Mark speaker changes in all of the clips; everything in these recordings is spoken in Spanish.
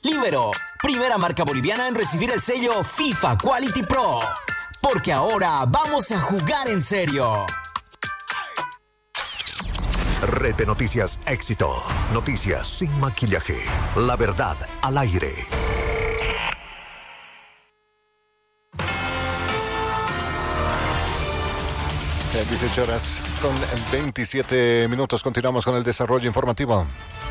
Speaker 1: Libero, primera marca boliviana en recibir el sello FIFA Quality Pro. Porque ahora vamos a jugar en serio.
Speaker 2: Red de Noticias Éxito. Noticias sin maquillaje. La verdad al aire.
Speaker 3: En 18 horas con 27 minutos continuamos con el desarrollo informativo.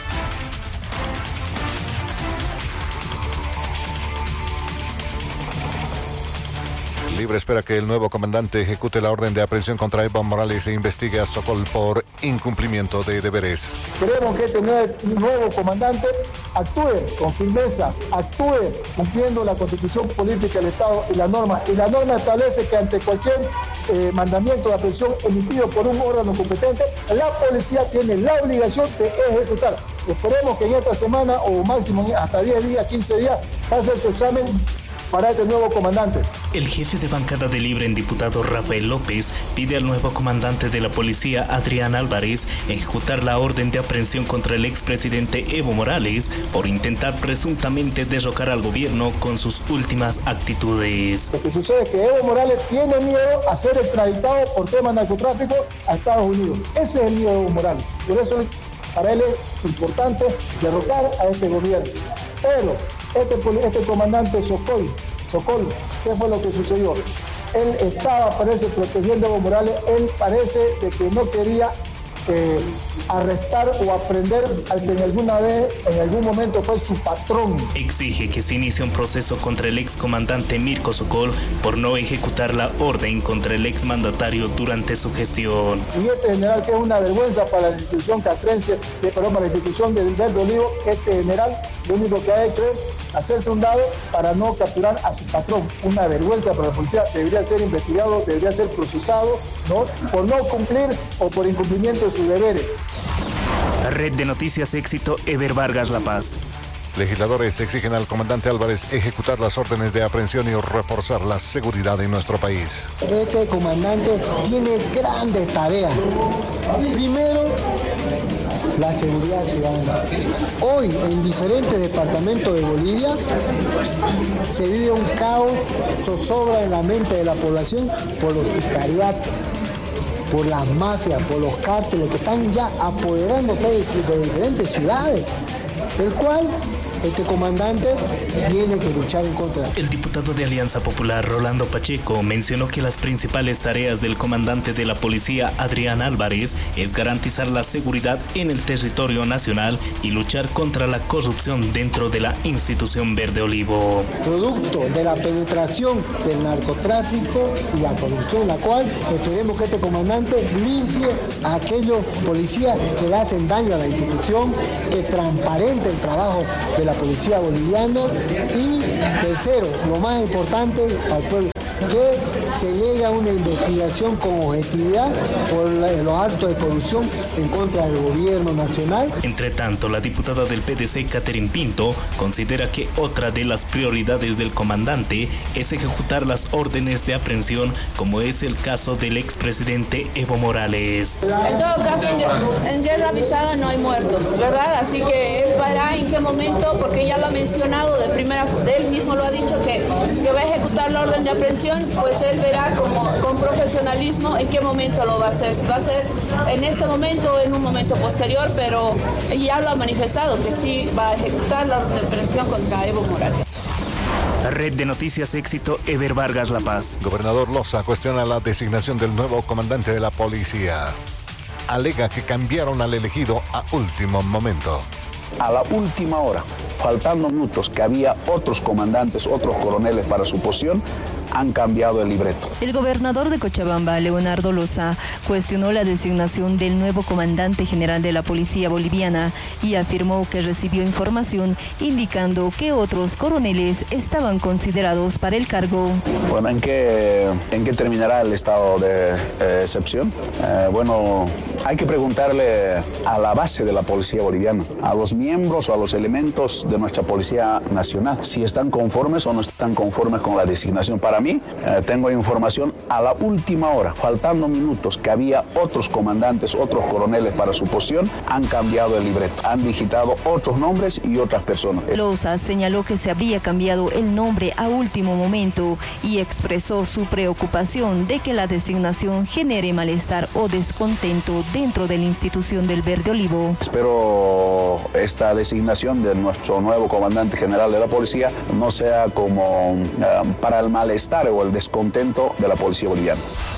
Speaker 3: Libre espera que el nuevo comandante ejecute la orden de aprehensión contra Evo Morales e investigue a Sokol por incumplimiento de deberes.
Speaker 4: Queremos que este nuevo comandante actúe con firmeza, actúe cumpliendo la Constitución política del Estado y la norma. Y la norma establece que ante cualquier mandamiento de aprehensión emitido por un órgano competente, la policía tiene la obligación de ejecutar. Esperemos que en esta semana o máximo hasta 10 días, 15 días, pase su examen para este nuevo comandante.
Speaker 5: El jefe de bancada de Libre en diputado Rafael López pide al nuevo comandante de la policía Adrián Álvarez ejecutar la orden de aprehensión contra el expresidente Evo Morales por intentar presuntamente derrocar al gobierno con sus últimas actitudes.
Speaker 4: Lo que sucede es que Evo Morales tiene miedo a ser extraditado por temas de narcotráfico a Estados Unidos. Ese es el miedo de Evo Morales. Por eso para él es importante derrocar a este gobierno. Pero este comandante Sokol, ¿qué fue lo que sucedió? Él estaba, parece, protegiendo a Evo Morales. Él parece de que no quería arrestar o aprender al que en algún momento fue su patrón.
Speaker 5: Exige que se inicie un proceso contra el excomandante Mirko Sokol por no ejecutar la orden contra el exmandatario durante su gestión.
Speaker 4: Y este general, que es una vergüenza para la institución castrense, para la institución del Verde Olivo, este general lo único que ha hecho es hacerse un lado para no capturar a su patrón. Una vergüenza para la policía. Debería ser investigado, debería ser procesado, ¿no?, por no cumplir o por incumplimiento de sus deberes.
Speaker 5: Red de Noticias Éxito, Eber Vargas, La Paz.
Speaker 3: Legisladores exigen al comandante Álvarez ejecutar las órdenes de aprehensión y reforzar la seguridad en nuestro país.
Speaker 6: Este comandante tiene grandes tareas. Primero, la seguridad ciudadana. Hoy, en diferentes departamentos de Bolivia, se vive un caos, zozobra en la mente de la población por los sicariatos, por las mafias, por los cárteles que están ya apoderándose de diferentes ciudades, el cual este comandante tiene que luchar en contra.
Speaker 5: El diputado de Alianza Popular, Rolando Pacheco, mencionó que las principales tareas del comandante de la policía, Adrián Álvarez, es garantizar la seguridad en el territorio nacional y luchar contra la corrupción dentro de la institución Verde Olivo.
Speaker 6: Producto de la penetración del narcotráfico y la corrupción, la cual esperemos que este comandante limpie a aquellos policías que le hacen daño a la institución, que transparente el trabajo de la policía boliviana. Y tercero, lo más importante al pueblo, que se llegue a una investigación con objetividad por los actos de corrupción en contra del gobierno nacional.
Speaker 5: Entre tanto, la diputada del PDC, Catherine Pinto, considera que otra de las prioridades del comandante es ejecutar las órdenes de aprehensión, como es el caso del expresidente Evo Morales.
Speaker 7: En todo caso, en guerra avisada no hay muertos, ¿verdad? Así que él verá en qué momento, porque ya lo ha mencionado de primera, él mismo lo ha dicho que va a ejecutar la orden de aprehensión, pues él verá con profesionalismo en qué momento lo va a hacer. Si va a ser en este momento o en un momento posterior, pero ya lo ha manifestado que sí va a ejecutar la orden de aprehensión contra Evo Morales.
Speaker 5: Red de Noticias Éxito, Eber Vargas, La Paz.
Speaker 3: Gobernador Loza cuestiona la designación del nuevo comandante de la policía. Alega que cambiaron al elegido a último momento.
Speaker 8: A la última hora, faltando minutos que había otros comandantes, otros coroneles para su posición, han cambiado el libreto.
Speaker 9: El gobernador de Cochabamba, Leonardo Loza, cuestionó la designación del nuevo comandante general de la Policía Boliviana y afirmó que recibió información indicando que otros coroneles estaban considerados para el cargo.
Speaker 8: Bueno, ¿en qué terminará el estado de excepción? Bueno, hay que preguntarle a la base de la Policía Boliviana, a los miembros o a los elementos de nuestra Policía Nacional, si están conformes o no están conformes con la designación. Para mí. Tengo información a la última hora, faltando minutos, que había otros comandantes, otros coroneles para su posición, han cambiado el libreto, han digitado otros nombres y otras personas.
Speaker 9: Loza señaló que se habría cambiado el nombre a último momento y expresó su preocupación de que la designación genere malestar o descontento dentro de la institución del Verde Olivo.
Speaker 8: Espero esta designación de nuestro nuevo comandante general de la policía no sea como para el malestar o el descontento de la policía boliviana.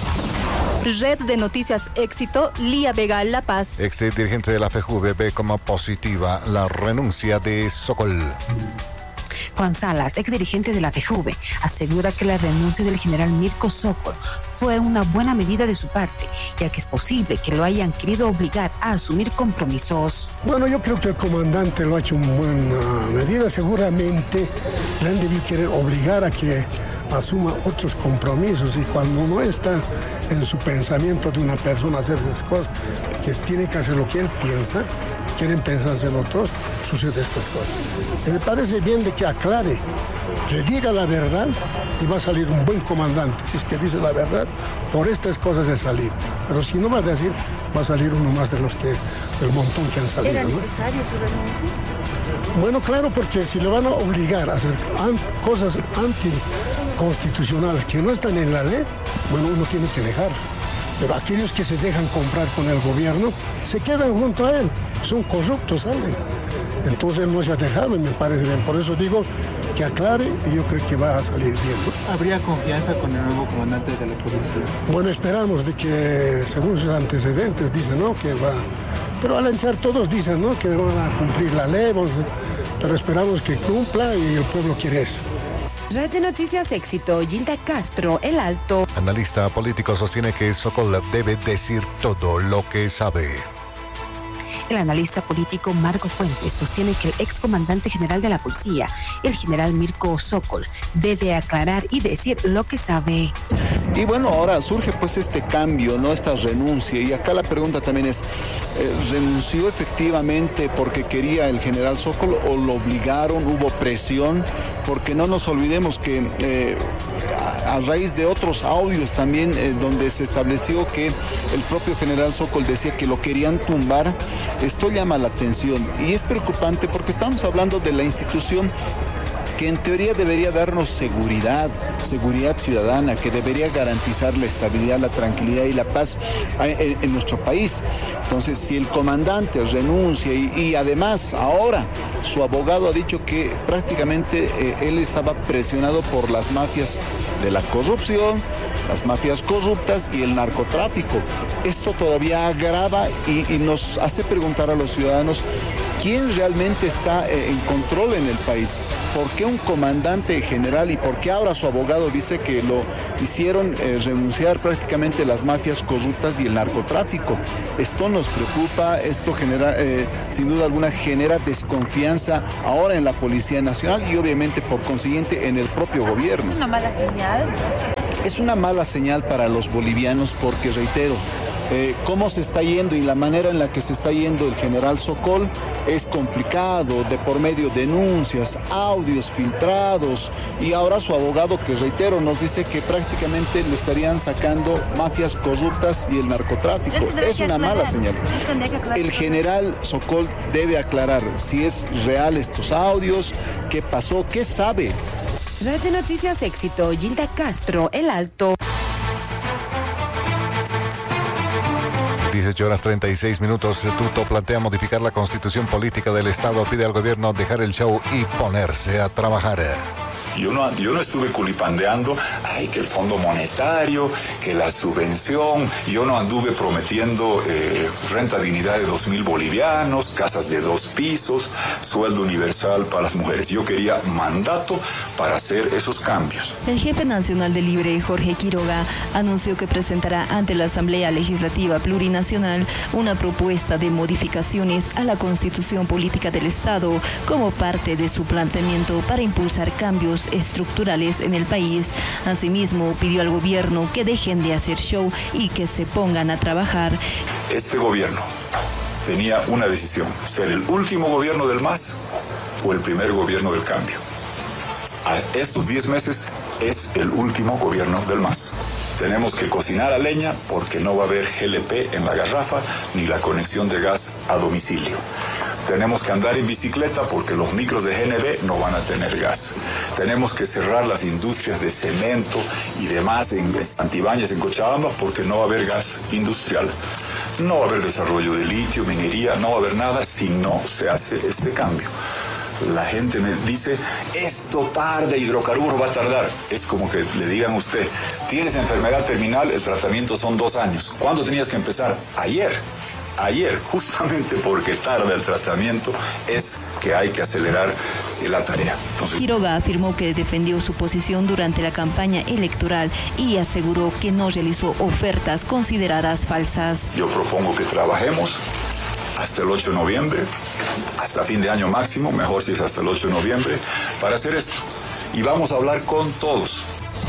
Speaker 9: Red de Noticias Éxito, Lía Vega, La Paz.
Speaker 3: Ex dirigente de la FEJUVE ve como positiva la renuncia de Sokol.
Speaker 10: Juan Salas, ex dirigente de la FEJUVE, asegura que la renuncia del general Mirko Sokol fue una buena medida de su parte, ya que es posible que lo hayan querido obligar a asumir compromisos.
Speaker 11: Bueno, yo creo que el comandante lo ha hecho en buena medida. Seguramente le han debido querer obligar a que asuma otros compromisos, y cuando no está en su pensamiento de una persona hacer las cosas, que tiene que hacer lo que él piensa, quieren pensarse en otros, sucede estas cosas. Me parece bien de que aclare, que diga la verdad, y va a salir un buen comandante. Si es que dice la verdad, por estas cosas es salir. Pero si no va a decir, va a salir uno más de los que, del montón que han salido.
Speaker 10: ¿Era necesario su renuncia?
Speaker 11: Bueno, claro, porque si le van a obligar a hacer cosas anticonstitucionales que no están en la ley, bueno, uno tiene que dejar. Pero aquellos que se dejan comprar con el gobierno, se quedan junto a él. Son corruptos, salen. Entonces él no se ha dejado y me parece bien. Por eso digo que aclare y yo creo que va a salir bien, ¿no?
Speaker 12: ¿Habría confianza con el nuevo comandante de la policía?
Speaker 11: Bueno, esperamos de que, según sus antecedentes, dicen, ¿no?, que va. Pero al echar todos dicen, ¿no?, que van a cumplir la ley, pero esperamos que cumpla y el pueblo quiere eso.
Speaker 10: Red de Noticias Éxito, Gilda Castro, El Alto.
Speaker 3: Analista político sostiene que Sokol debe decir todo lo que sabe.
Speaker 10: El analista político Marco Fuentes sostiene que el excomandante general de la policía, el general Mirko Sokol, debe aclarar y decir lo que sabe.
Speaker 8: Y bueno, ahora surge pues este cambio, ¿no?, esta renuncia, y acá la pregunta también es, ¿renunció efectivamente porque quería el general Sokol o lo obligaron, hubo presión? Porque no nos olvidemos que a raíz de otros audios también donde se estableció que el propio general Sokol decía que lo querían tumbar, esto llama la atención y es preocupante porque estamos hablando de la institución que en teoría debería darnos seguridad ciudadana, que debería garantizar la estabilidad, la tranquilidad y la paz en nuestro país. Entonces, si el comandante renuncia y además ahora su abogado ha dicho que prácticamente él estaba presionado por las mafias de la corrupción, las mafias corruptas y el narcotráfico. Esto todavía agrava y nos hace preguntar a los ciudadanos quién realmente está en control en el país. ¿Por qué un comandante general y por qué ahora su abogado dice que lo hicieron renunciar prácticamente las mafias corruptas y el narcotráfico? Esto nos preocupa, esto genera, sin duda alguna, genera desconfianza ahora en la Policía Nacional y obviamente por consiguiente en el propio gobierno.
Speaker 10: ¿Es una mala señal?
Speaker 8: Es una mala señal para los bolivianos porque, reitero, cómo se está yendo y la manera en la que se está yendo el general Sokol es complicado, de por medio de denuncias, audios filtrados y ahora su abogado, que reitero, nos dice que prácticamente lo estarían sacando mafias corruptas y el narcotráfico. Es una mala señal. El general Sokol debe aclarar si es real estos audios, qué pasó, qué sabe.
Speaker 10: Red de Noticias Éxito, Gilda Castro, El Alto.
Speaker 3: 18:36. Tuto plantea modificar la constitución política del Estado, pide al gobierno dejar el show y ponerse a trabajar.
Speaker 13: Yo no estuve culipandeando, que el Fondo Monetario, que la subvención, yo no anduve prometiendo renta dignidad de 2.000 bolivianos, casas de 2 pisos, sueldo universal para las mujeres. Yo quería mandato para hacer esos cambios.
Speaker 9: El jefe nacional de Libre, Jorge Quiroga, anunció que presentará ante la Asamblea Legislativa Plurinacional una propuesta de modificaciones a la Constitución Política del Estado como parte de su planteamiento para impulsar cambios estructurales en el país. Asimismo, pidió al gobierno que dejen de hacer show y que se pongan a trabajar.
Speaker 13: Este gobierno tenía una decisión: ser el último gobierno del MAS o el primer gobierno del cambio. A estos 10 meses es el último gobierno del MAS. Tenemos que cocinar a leña porque no va a haber GLP en la garrafa ni la conexión de gas a domicilio. Tenemos que andar en bicicleta porque los micros de GNB no van a tener gas. Tenemos que cerrar las industrias de cemento y demás en Santibáñez, en Cochabamba, porque no va a haber gas industrial. No va a haber desarrollo de litio, minería, no va a haber nada si no se hace este cambio. La gente me dice, esto tarda, hidrocarburos va a tardar. Es como que le digan a usted, tienes enfermedad terminal, el tratamiento son 2 años. ¿Cuándo tenías que empezar? Ayer, justamente porque tarda el tratamiento, es que hay que acelerar la tarea. Entonces,
Speaker 9: Quiroga afirmó que defendió su posición durante la campaña electoral y aseguró que no realizó ofertas consideradas falsas.
Speaker 13: Yo propongo que trabajemos hasta el 8 de noviembre, hasta fin de año máximo, mejor si es hasta el 8 de noviembre, para hacer esto. Y vamos a hablar con todos.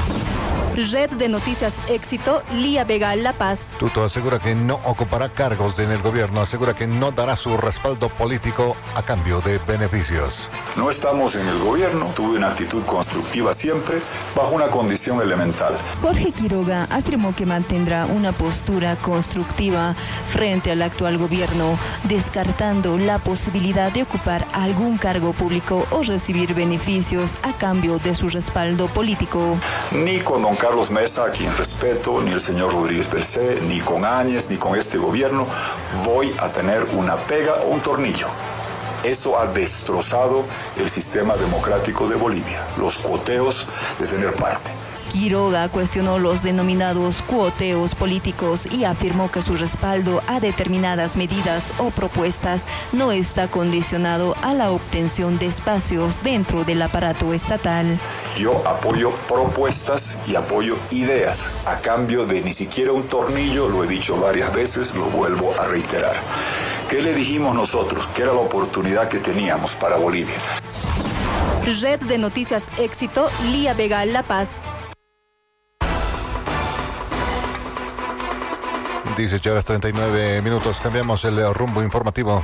Speaker 9: Red de Noticias Éxito, Lía Vega, La Paz.
Speaker 3: Tuto asegura que no ocupará cargos en el gobierno, asegura que no dará su respaldo político a cambio de beneficios.
Speaker 13: No estamos en el gobierno, tuve una actitud constructiva siempre, bajo una condición elemental.
Speaker 9: Jorge Quiroga afirmó que mantendrá una postura constructiva frente al actual gobierno, descartando la posibilidad de ocupar algún cargo público o recibir beneficios a cambio de su respaldo político.
Speaker 13: Ni con don Carlos Mesa, a quien respeto, ni el señor Rodríguez Bercé, ni con Áñez, ni con este gobierno, voy a tener una pega o un tornillo. Eso ha destrozado el sistema democrático de Bolivia, los cuoteos de tener parte.
Speaker 9: Quiroga cuestionó los denominados cuoteos políticos y afirmó que su respaldo a determinadas medidas o propuestas no está condicionado a la obtención de espacios dentro del aparato estatal.
Speaker 13: Yo apoyo propuestas y apoyo ideas a cambio de ni siquiera un tornillo, lo he dicho varias veces, lo vuelvo a reiterar. ¿Qué le dijimos nosotros? Que era la oportunidad que teníamos para Bolivia.
Speaker 9: Red de Noticias Éxito, Lía Vega, La Paz.
Speaker 3: 18:39. Cambiamos el rumbo informativo.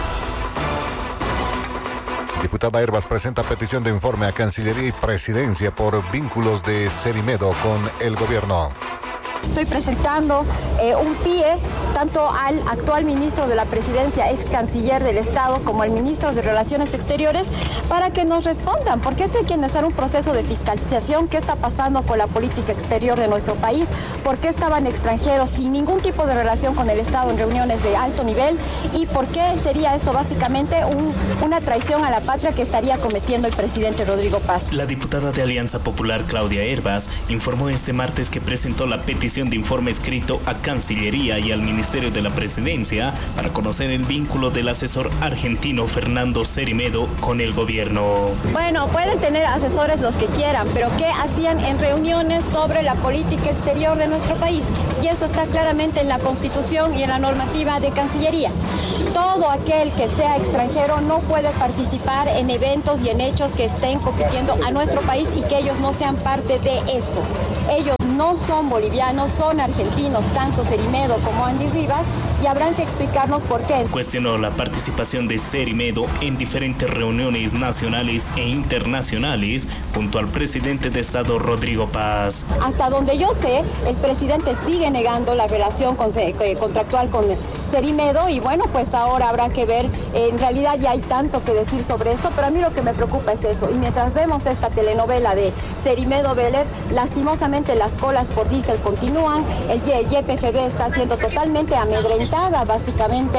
Speaker 3: Diputada Herbas presenta petición de informe a Cancillería y Presidencia por vínculos de Cerimedo con el gobierno.
Speaker 14: Estoy presentando un pie tanto al actual ministro de la Presidencia, ex canciller del Estado, como al ministro de Relaciones Exteriores, para que nos respondan, porque esto hay que iniciar un proceso de fiscalización. ¿Qué está pasando con la política exterior de nuestro país? ¿Por qué estaban extranjeros sin ningún tipo de relación con el Estado en reuniones de alto nivel? ¿Y por qué sería esto básicamente una traición a la patria que estaría cometiendo el presidente Rodrigo Paz?
Speaker 5: La diputada de Alianza Popular, Claudia Herbas, informó este martes que presentó la petición de informe escrito a Cancillería y al Ministerio de la Presidencia para conocer el vínculo del asesor argentino Fernando Cerimedo con el gobierno.
Speaker 14: Bueno, pueden tener asesores los que quieran, pero ¿qué hacían en reuniones sobre la política exterior de nuestro país? Y eso está claramente en la Constitución y en la normativa de Cancillería. Todo aquel que sea extranjero no puede participar en eventos y en hechos que estén compitiendo a nuestro país y que ellos no sean parte de eso. Ellos no son bolivianos, son argentinos, tanto Cerimedo como Andy Rivas, y habrán que explicarnos por qué.
Speaker 5: Cuestionó la participación de Cerimedo en diferentes reuniones nacionales e internacionales junto al presidente de Estado Rodrigo Paz.
Speaker 14: Hasta donde yo sé, el presidente sigue negando la relación contractual con Cerimedo y bueno, pues ahora habrá que ver, en realidad ya hay tanto que decir sobre esto, pero a mí lo que me preocupa es eso. Y mientras vemos esta telenovela de Cerimedo Veller, lastimosamente las colas por diésel continúan, el YPFB está siendo totalmente amedrentada básicamente.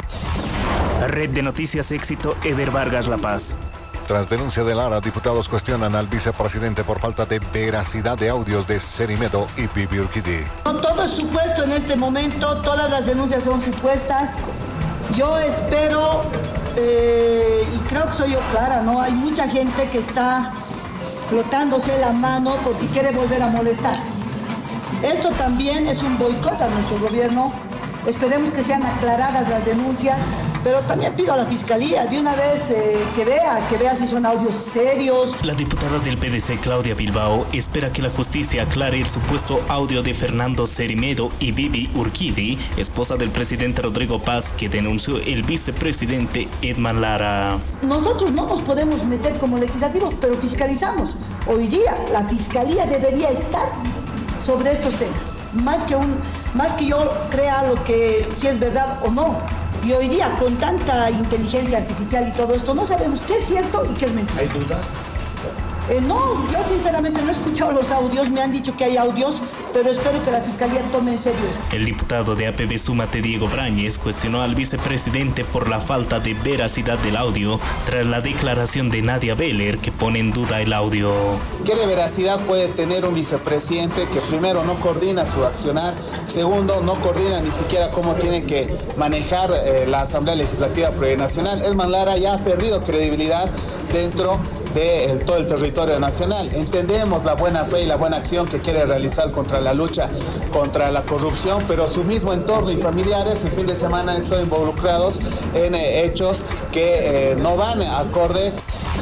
Speaker 5: Red de Noticias Éxito, Eder Vargas, La Paz.
Speaker 3: Tras denuncia de Lara, diputados cuestionan al vicepresidente por falta de veracidad de audios de Cerimedo y Bibi Urquidi.
Speaker 15: No, todo es supuesto en este momento, todas las denuncias son supuestas. Yo espero, y creo que soy yo clara, ¿no? Hay mucha gente que está frotándose la mano porque quiere volver a molestar. Esto también es un boicot a nuestro gobierno. Esperemos que sean aclaradas las denuncias Pero también pido a la Fiscalía de una vez que vea si son audios serios.
Speaker 5: La diputada del PDC, Claudia Bilbao, espera que la justicia aclare el supuesto audio de Fernando Cerimedo y Vivi Urquidi, esposa del presidente Rodrigo Paz, que denunció el vicepresidente Edman Lara.
Speaker 15: Nosotros no nos podemos meter como legislativos, pero fiscalizamos. Hoy día la Fiscalía debería estar sobre estos temas, más que yo crea lo que si es verdad o no. Y hoy día, con tanta inteligencia artificial y todo esto, no sabemos qué es cierto y qué es mentira.
Speaker 16: ¿Hay dudas?
Speaker 15: No, yo sinceramente no he escuchado los audios, me han dicho que hay audios, pero espero que la Fiscalía tome en serio esto.
Speaker 5: El diputado de APB Súmate, Diego Brañez, cuestionó al vicepresidente por la falta de veracidad del audio tras la declaración de Nadia Beller, que pone en duda el audio.
Speaker 16: ¿Qué de veracidad puede tener un vicepresidente que primero no coordina su accionar, segundo no coordina ni siquiera cómo tiene que manejar la Asamblea Legislativa Plurinacional? Edman Lara ya ha perdido credibilidad dentro de todo el territorio nacional. Entendemos la buena fe y la buena acción que quiere realizar contra la lucha contra la corrupción, pero su mismo entorno y familiares el fin de semana han estado involucrados en hechos que no van acorde.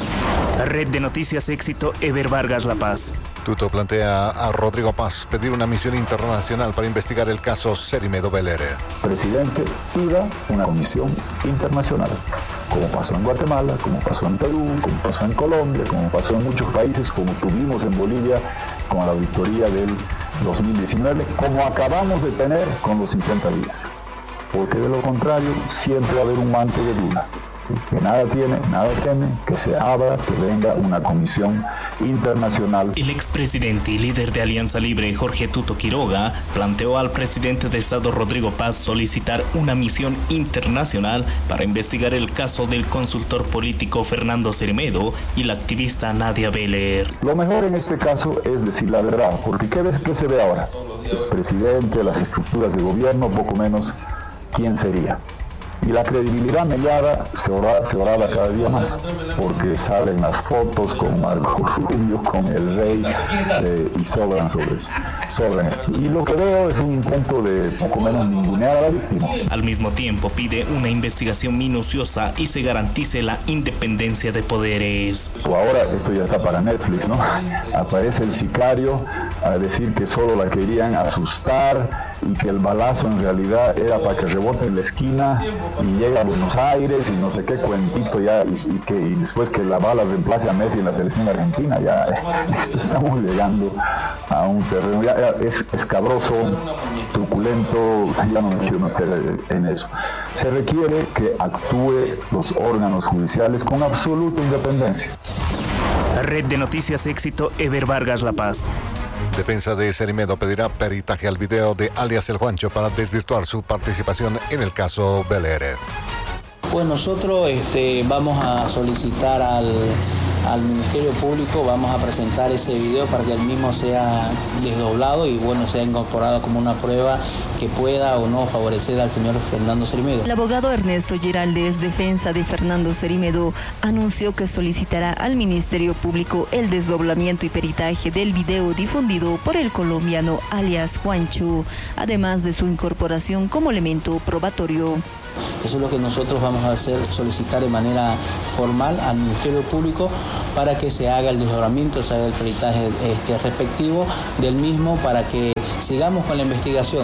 Speaker 5: Red de Noticias Éxito, Eber Vargas, La Paz.
Speaker 3: Tuto plantea a Rodrigo Paz pedir una misión internacional para investigar el caso Cerimedo Beller.
Speaker 17: Presidente, pida una comisión internacional, como pasó en Guatemala, como pasó en Perú, como pasó en Colombia, como pasó en muchos países, como tuvimos en Bolivia con la auditoría del 2019, como acabamos de tener con los 50 días. Porque de lo contrario, siempre va a haber un manto de duda. Que nada tiene, nada teme, que se abra, que venga una comisión internacional.
Speaker 5: El expresidente y líder de Alianza Libre, Jorge Tuto Quiroga, planteó al presidente de Estado, Rodrigo Paz, solicitar una misión internacional para investigar el caso del consultor político Fernando Cerimedo y la activista Nadia Beller.
Speaker 17: Lo mejor en este caso es decir la verdad, porque ¿qué se ve ahora? El presidente, las estructuras de gobierno, poco menos, ¿quién sería? Y la credibilidad mediada se orada cada día más, porque salen las fotos con Marco Rubio, con el rey, y sobran sobre eso, sobran esto. Y lo que veo es un intento de poco menos ningunear a la víctima.
Speaker 5: Al mismo tiempo pide una investigación minuciosa y se garantice la independencia de poderes.
Speaker 17: Ahora esto ya está para Netflix, ¿no? Aparece el sicario a decir que solo la querían asustar y que el balazo en realidad era para que rebote en la esquina y llega a Buenos Aires y no sé qué cuentito ya, y después que la bala reemplace a Messi en la selección argentina. Ya estamos llegando a un terreno ya es escabroso, truculento, ya no me quiero meter en eso. Se requiere que actúe los órganos judiciales con absoluta independencia.
Speaker 5: Red de Noticias Éxito, Eber Vargas, La Paz.
Speaker 3: Defensa de Cerimedo pedirá peritaje al video de alias El Juancho para desvirtuar su participación en el caso Beller.
Speaker 18: Pues nosotros vamos a solicitar al Ministerio Público, vamos a presentar ese video para que el mismo sea desdoblado y sea incorporado como una prueba que pueda o no favorecer al señor Fernando Cerimedo.
Speaker 9: El abogado Ernesto Giraldes, defensa de Fernando Cerimedo, anunció que solicitará al Ministerio Público el desdoblamiento y peritaje del video difundido por el colombiano alias Juancho, además de su incorporación como elemento probatorio.
Speaker 18: Eso es lo que nosotros vamos a hacer, solicitar de manera formal al Ministerio Público para que se haga el desdoblamiento, se haga el peritaje respectivo del mismo para que sigamos con la investigación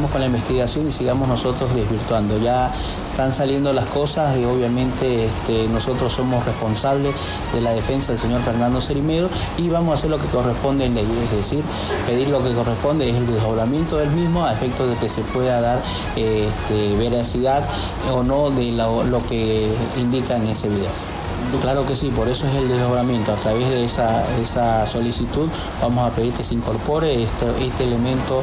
Speaker 18: y sigamos nosotros desvirtuando. Ya están saliendo las cosas y obviamente nosotros somos responsables de la defensa del señor Fernando Cerimedo y vamos a hacer lo que corresponde en ley, es decir, pedir lo que corresponde es el desdoblamiento del mismo a efecto de que se pueda dar veracidad o no de lo que indica en ese video. Claro que sí, por eso es el desdoblamiento. A través de esa solicitud vamos a pedir que se incorpore este elemento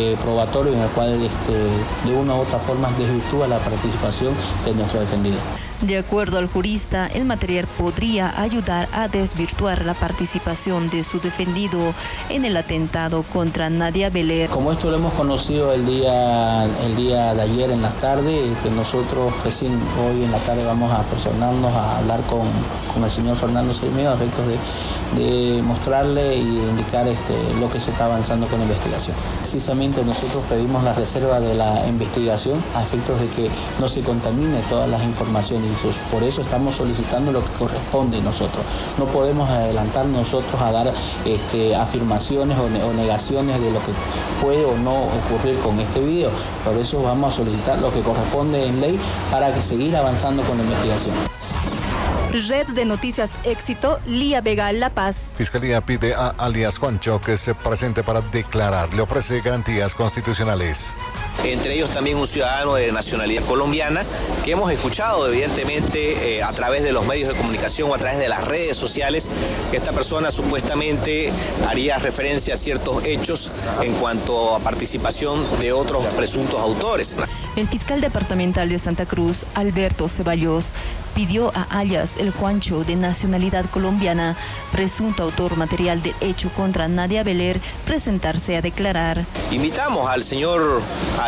Speaker 18: probatorio en el cual de una u otra forma desvirtúa la participación de nuestro defendido.
Speaker 9: De acuerdo al jurista, el material podría ayudar a desvirtuar la participación de su defendido en el atentado contra Nadia Beler.
Speaker 18: Como esto lo hemos conocido el día de ayer en la tarde, que nosotros recién hoy en la tarde vamos a personarnos a hablar con el señor Fernando Cermeño a efectos de mostrarle y indicar lo que se está avanzando con la investigación. Precisamente nosotros pedimos la reserva de la investigación a efectos de que no se contamine todas las informaciones y por eso estamos solicitando lo que corresponde nosotros. No podemos adelantar nosotros a dar afirmaciones o negaciones de lo que puede o no ocurrir con este video. Por eso vamos a solicitar lo que corresponde en ley para que seguir avanzando con la investigación.
Speaker 9: Red de Noticias Éxito, Lía Vega, La Paz.
Speaker 3: Fiscalía pide a alias Juancho que se presente para declarar. Le ofrece garantías constitucionales.
Speaker 19: Entre ellos también un ciudadano de nacionalidad colombiana que hemos escuchado evidentemente a través de los medios de comunicación o a través de las redes sociales que esta persona supuestamente haría referencia a ciertos hechos en cuanto a participación de otros presuntos autores.
Speaker 9: El fiscal departamental de Santa Cruz, Alberto Ceballos, pidió a alias El Juancho, de nacionalidad colombiana, presunto autor material del hecho contra Nadia Beler, presentarse a declarar.
Speaker 19: Invitamos al señor,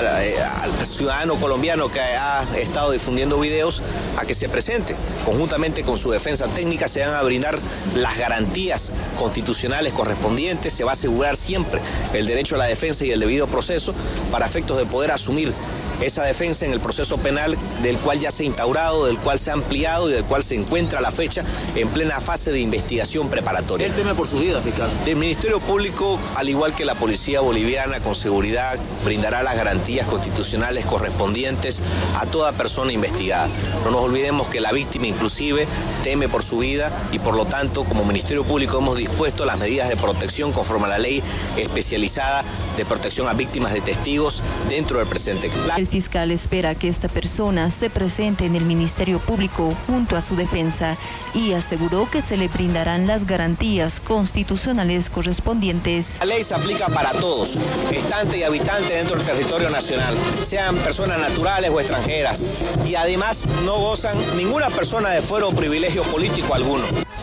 Speaker 19: al ciudadano colombiano que ha estado difundiendo videos a que se presente. Conjuntamente con su defensa técnica se van a brindar las garantías constitucionales correspondientes, se va a asegurar siempre el derecho a la defensa y el debido proceso para efectos de poder asumir esa defensa en el proceso penal del cual ya se ha instaurado, del cual se ha ampliado y del cual se encuentra a la fecha en plena fase de investigación preparatoria.
Speaker 20: Él teme por su vida, fiscal.
Speaker 19: El Ministerio Público, al igual que la Policía Boliviana, con seguridad brindará las garantías constitucionales correspondientes a toda persona investigada. No nos olvidemos que la víctima inclusive teme por su vida y por lo tanto como Ministerio Público hemos dispuesto las medidas de protección conforme a la ley especializada de protección a víctimas de testigos dentro del presente.
Speaker 9: El fiscal espera que esta persona se presente en el Ministerio Público junto a su defensa y aseguró que se le brindarán las garantías constitucionales correspondientes.
Speaker 19: La ley se aplica para todos, estantes y habitantes dentro del territorio nacional, sean personas naturales o extranjeras, y además no gozan ninguna persona de fuero o privilegio político alguno.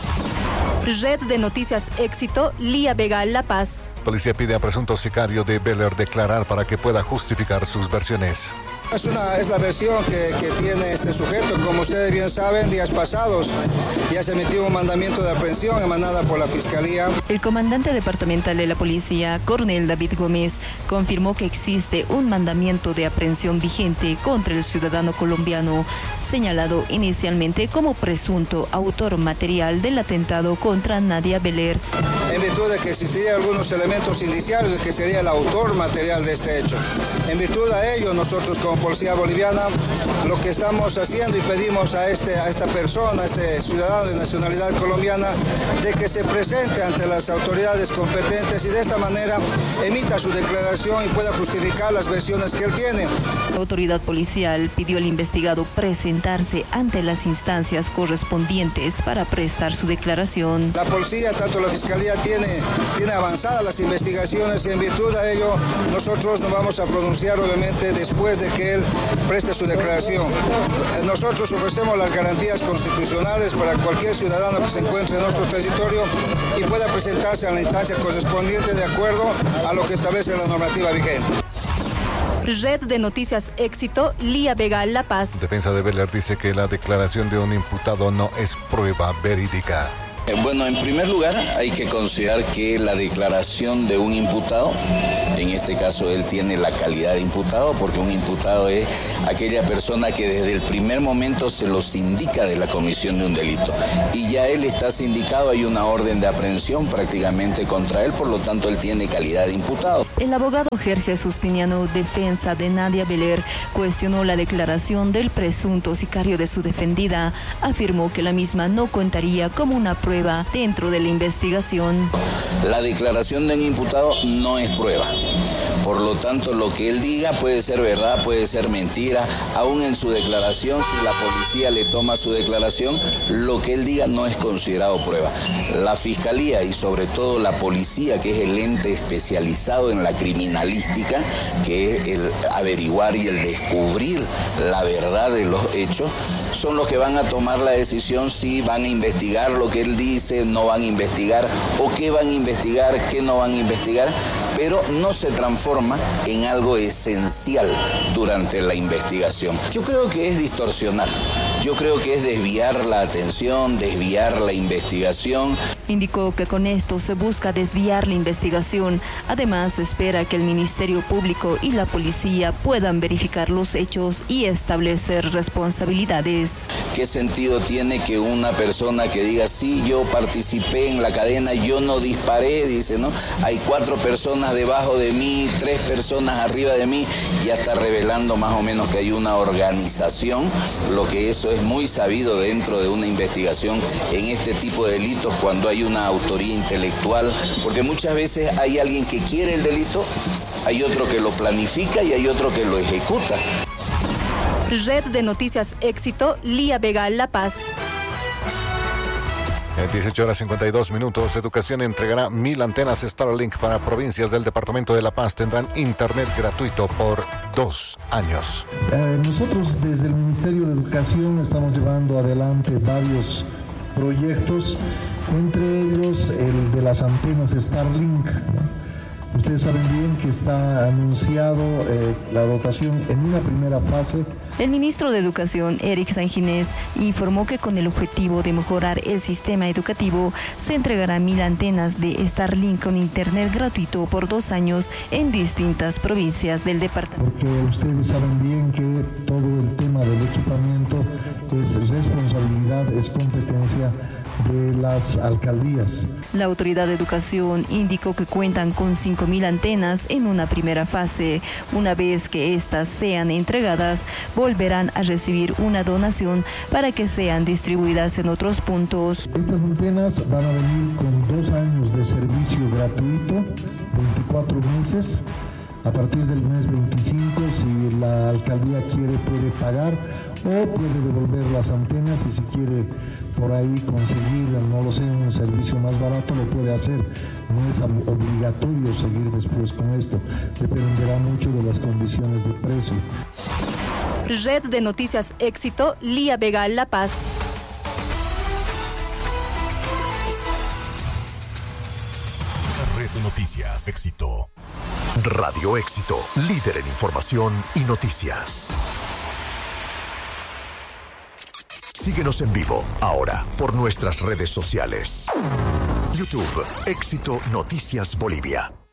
Speaker 9: Red de Noticias Éxito, Lía Vega, La Paz.
Speaker 3: Policía pide a presunto sicario de Beler declarar para que pueda justificar sus versiones.
Speaker 21: Es la versión que tiene este sujeto. Como ustedes bien saben, días pasados ya se emitió un mandamiento de aprehensión emanada por la Fiscalía.
Speaker 9: El comandante departamental de la policía, coronel David Gómez, confirmó que existe un mandamiento de aprehensión vigente contra el ciudadano colombiano, señalado inicialmente como presunto autor material del atentado contra Nadia Beler.
Speaker 21: En virtud de que existirían algunos elementos indiciarios de que sería el autor material de este hecho. En virtud de ello, nosotros como Policía Boliviana, lo que estamos haciendo y pedimos a esta persona, a este ciudadano de nacionalidad colombiana, de que se presente ante las autoridades competentes y de esta manera emita su declaración y pueda justificar las versiones que él tiene.
Speaker 9: La autoridad policial pidió al investigado presentarse ante las instancias correspondientes para prestar su declaración.
Speaker 21: La policía, tanto la Fiscalía, tiene avanzadas las investigaciones y en virtud de ello nosotros nos vamos a pronunciar obviamente después de que él preste su declaración. Nosotros ofrecemos las garantías constitucionales para cualquier ciudadano que se encuentre en nuestro territorio y pueda presentarse a la instancia correspondiente de acuerdo a lo que establece la normativa vigente.
Speaker 9: Red de Noticias Éxito, Lía Vega, La Paz.
Speaker 3: Defensa de Beler dice que la declaración de un imputado no es prueba verídica.
Speaker 22: Bueno, en primer lugar hay que considerar que la declaración de un imputado, en este caso él tiene la calidad de imputado porque un imputado es aquella persona que desde el primer momento se los indica de la comisión de un delito y ya él está sindicado, hay una orden de aprehensión prácticamente contra él, por lo tanto él tiene calidad de imputado.
Speaker 9: El abogado Jorge Justiniano, defensa de Nadia Beler, cuestionó la declaración del presunto sicario de su defendida, afirmó que la misma no contaría como una prueba dentro de la investigación.
Speaker 22: La declaración de un imputado no es prueba. Por lo tanto, lo que él diga puede ser verdad, puede ser mentira. Aún en su declaración, si la policía le toma su declaración, lo que él diga no es considerado prueba. La Fiscalía y sobre todo la policía, que es el ente especializado en la criminalística, que es el averiguar y el descubrir la verdad de los hechos, son los que van a tomar la decisión si van a investigar lo que él dice, no van a investigar, o qué van a investigar, qué no van a investigar, pero no se transforma en algo esencial durante la investigación. Yo creo que es distorsionar, yo creo que es desviar la atención, desviar la investigación.
Speaker 9: Indicó que con esto se busca desviar la investigación. Además, espera que el Ministerio Público y la policía puedan verificar los hechos y establecer responsabilidades.
Speaker 22: ¿Qué sentido tiene que una persona que diga, sí, yo participé en la cadena, yo no disparé, dice, ¿no? Hay 4 personas debajo de mí, 3 personas arriba de mí, ya está revelando más o menos que hay una organización, lo que eso es muy sabido dentro de una investigación en este tipo de delitos cuando hay una autoría intelectual, porque muchas veces hay alguien que quiere el delito, hay otro que lo planifica y hay otro que lo ejecuta.
Speaker 9: Red de Noticias Éxito, Lía Vega, La Paz.
Speaker 3: 18:52. Educación entregará 1,000 antenas Starlink para provincias del departamento de La Paz. Tendrán internet gratuito por 2 años.
Speaker 1: Nosotros desde el Ministerio de Educación estamos llevando adelante varios proyectos, entre ellos el de las antenas Starlink, ¿no? Ustedes saben bien que está anunciado la dotación en una primera fase.
Speaker 9: El ministro de Educación, Eric Sanginés, informó que con el objetivo de mejorar el sistema educativo, se entregarán 1,000 antenas de Starlink con internet gratuito por 2 años en distintas provincias del departamento.
Speaker 1: Porque ustedes saben bien que todo el tema del equipamiento es responsabilidad, es competencia de las alcaldías.
Speaker 9: La Autoridad de Educación indicó que cuentan con 5,000 antenas en una primera fase. Una vez que estas sean entregadas, volverán a recibir una donación para que sean distribuidas en otros puntos.
Speaker 1: Estas antenas van a venir con 2 años de servicio gratuito, 24 meses. A partir del mes 25, si la alcaldía quiere, puede pagar o puede devolver las antenas, y si quiere por ahí conseguir, no lo sé, un servicio más barato, lo puede hacer. No es obligatorio seguir después con esto. Dependerá mucho de las condiciones de precio.
Speaker 9: Red de Noticias Éxito, Lía Vega, La Paz.
Speaker 2: Red de Noticias Éxito. Radio Éxito, líder en información y noticias. Síguenos en vivo ahora por nuestras redes sociales. YouTube, Éxito Noticias Bolivia.